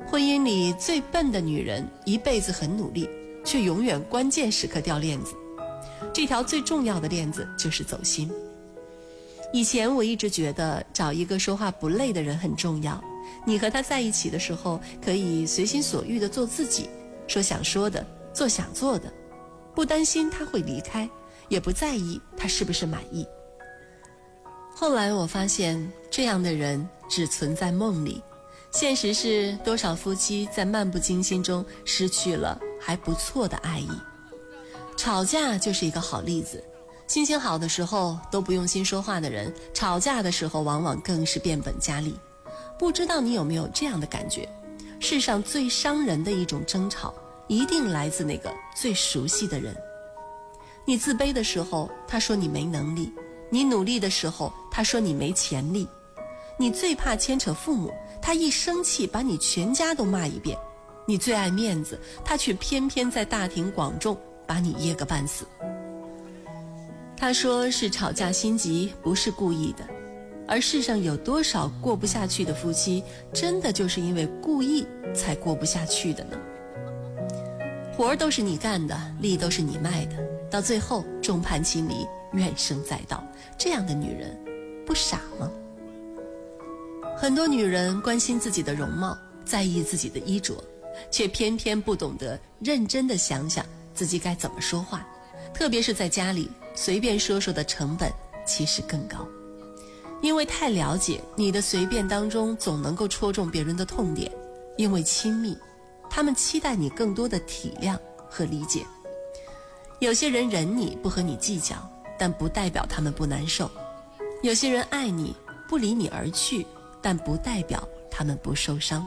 婚姻里最笨的女人一辈子很努力，却永远关键时刻掉链子。这条最重要的链子就是走心。以前我一直觉得找一个说话不累的人很重要，你和他在一起的时候可以随心所欲地做自己，说想说的，做想做的，不担心他会离开，也不在意他是不是满意。后来我发现这样的人只存在梦里，现实是多少夫妻在漫不经心中失去了还不错的爱意。吵架就是一个好例子，心情好的时候都不用心说话的人，吵架的时候往往更是变本加厉。不知道你有没有这样的感觉，世上最伤人的一种争吵一定来自那个最熟悉的人。你自卑的时候他说你没能力，你努力的时候他说你没潜力。你最怕牵扯父母，他一生气把你全家都骂一遍。你最爱面子，他却偏偏在大庭广众把你噎个半死。他说是吵架心急，不是故意的。而世上有多少过不下去的夫妻，真的就是因为故意才过不下去的呢？活儿都是你干的，力都是你卖的，到最后众叛亲离，怨声载道，这样的女人不傻吗？很多女人关心自己的容貌，在意自己的衣着，却偏偏不懂得认真地想想自己该怎么说话，特别是在家里，随便说说的成本其实更高。因为太了解，你的随便当中总能够戳中别人的痛点。因为亲密，他们期待你更多的体谅和理解。有些人忍你不和你计较，但不代表他们不难受。有些人爱你不离你而去，但不代表他们不受伤。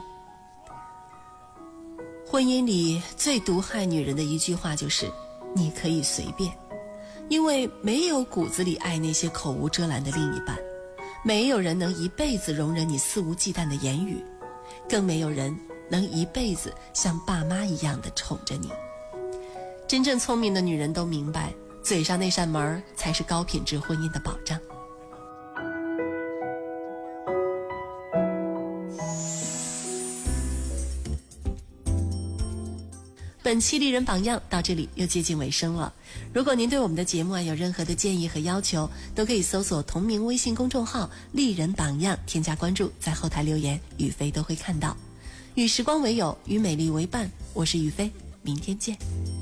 婚姻里最毒害女人的一句话就是你可以随便，因为没有骨子里爱那些口无遮拦的另一半，没有人能一辈子容忍你肆无忌惮的言语，更没有人能一辈子像爸妈一样的宠着你。真正聪明的女人都明白，嘴上那扇门才是高品质婚姻的保障。本期丽人榜样到这里又接近尾声了。如果您对我们的节目有任何的建议和要求，都可以搜索同名微信公众号丽人榜样，添加关注，在后台留言，宇飞都会看到。与时光为友，与美丽为伴，我是宇飞，明天见。